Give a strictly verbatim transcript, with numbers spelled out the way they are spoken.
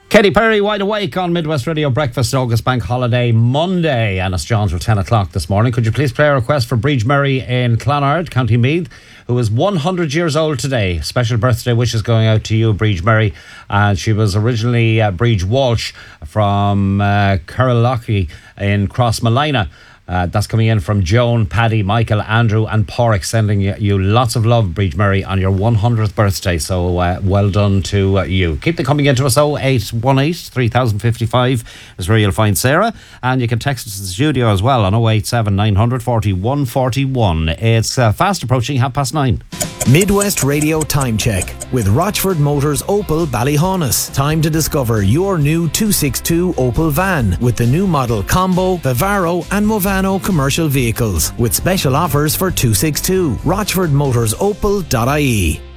Katy Perry, Wide Awake on Midwest Radio Breakfast, August Bank Holiday Monday. Annis Johns for ten o'clock this morning. Could you please play a request for Bríd Murray in Clonard, County Meath, who is one hundred years old today. Special birthday wishes going out to you, Bríd Murray. And she was originally uh, Bríd Walsh from uh, Curralocky in Crossmolina. Uh, that's coming in from Joan, Paddy, Michael, Andrew and Porrick, sending you, you lots of love, Bríd Murray, on your one hundredth birthday. So uh, well done to uh, you. Keep them coming into us. oh eight one eight, three thousand fifty-five is where you'll find Sarah. And you can text us to the studio as well on oh eight seven, nine hundred, forty-one forty-one. It's uh, fast approaching half past nine. Midwest Radio Time Check with Rochford Motors Opel Ballyhaunis. Time to discover your new two sixty-two Opel van with the new model Combo, Vivaro and Movano commercial vehicles with special offers for two sixty-two. rochford motors opel dot I E.